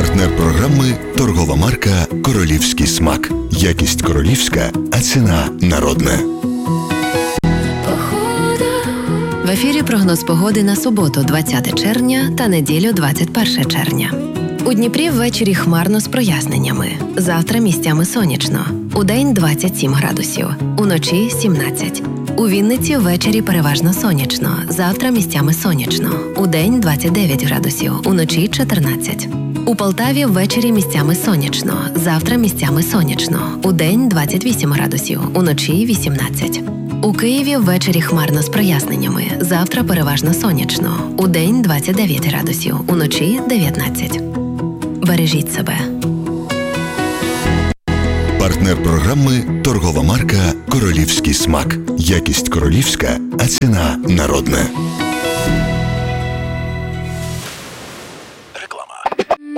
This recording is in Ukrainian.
Партнер програми – торгова марка «Королівський смак». Якість королівська, а ціна народна. В ефірі прогноз погоди на суботу, 20 червня та неділю, 21 червня. У Дніпрі ввечері хмарно з проясненнями. Завтра місцями сонячно. Удень 27 градусів, уночі 17. У Вінниці ввечері переважно сонячно. Завтра місцями сонячно. Удень 29 градусів, уночі 14. У Полтаві ввечері місцями сонячно. Завтра місцями сонячно. Удень 28 градусів, уночі 18. У Києві ввечері хмарно з проясненнями. Завтра переважно сонячно. Удень 29 градусів, уночі 19. Бережіть себе. Партнер програми – торгова марка «Королівський смак». Якість королівська, а ціна народна.